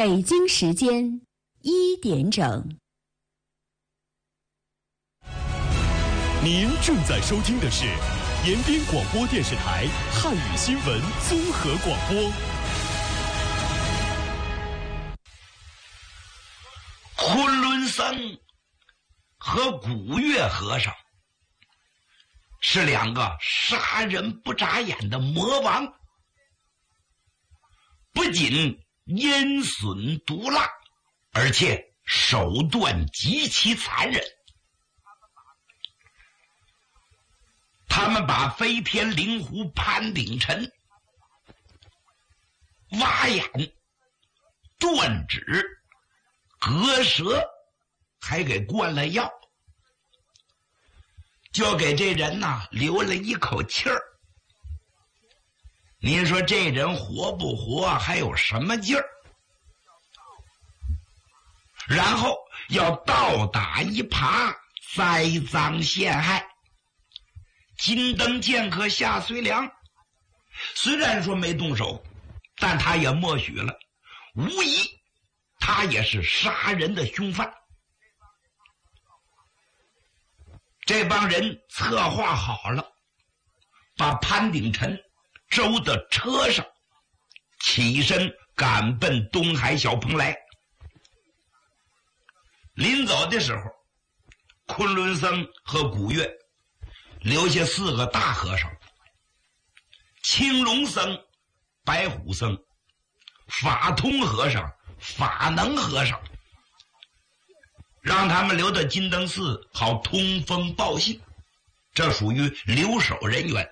北京时间1点整。 您正在收听的是延边广播电视台汉语新闻综合广播。 昆仑僧和古月和尚是两个杀人不眨眼的魔王，不仅阴损毒辣，而且手段极其残忍。他们把飞天灵狐潘鼎臣挖眼、断指、割舌，还给灌了药，就给这人呐留了一口气儿。您说这人活不活，还有什么劲儿？然后要倒打一耙，栽赃陷害。金灯剑客夏遂良虽然说没动手，但他也默许了，无疑他也是杀人的凶犯。这帮人策划好了，把潘鼎臣周到车上，起身赶奔东海小蓬莱。临走的时候，昆仑僧和古月留下4个大和尚：青龙僧、白虎僧、法通和尚、法能和尚，让他们留到金灯寺好通风报信，这属于留守人员。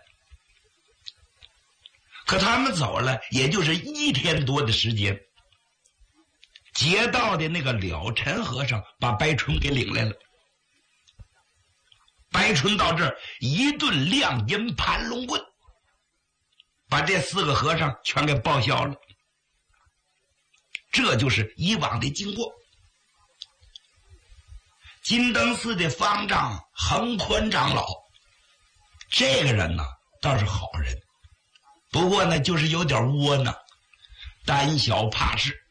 可他们走了也就是1天多的时间，劫道的那个了尘和尚把白春给领来了。白春到这儿一顿亮银盘龙棍，把这4个和尚全给报销了。这就是以往的经过。金灯寺的方丈恒宽长老，这个人呢倒是好人，不过呢就是有点窝囊，胆小怕事。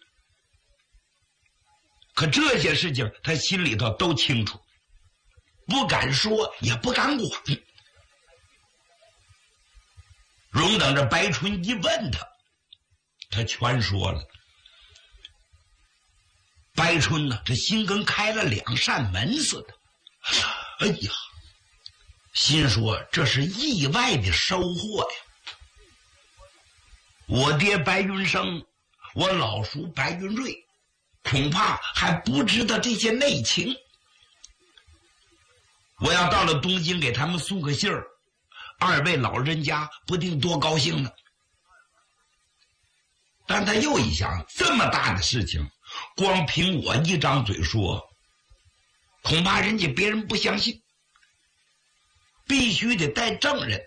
可这些事情他心里头都清楚，不敢说也不敢管。容等着白春一问他全说了。白春呢，这心跟开了2扇门似的。哎呀，心说这是意外的收获呀！我爹白云生，我老叔白云瑞，恐怕还不知道这些内情。我要到了东京给他们送个信儿，2位老人家不定多高兴呢。但他又一想，这么大的事情，光凭我一张嘴说，恐怕人家别人不相信，必须得带证人。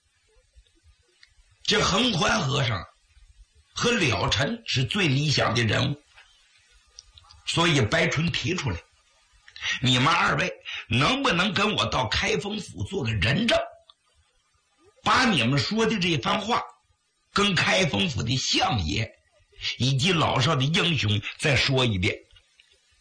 这恒宽和尚和了尘是最理想的人物，所以白春提出来，你们2位能不能跟我到开封府做个人证，把你们说的这番话跟开封府的相爷以及老少的英雄再说一遍。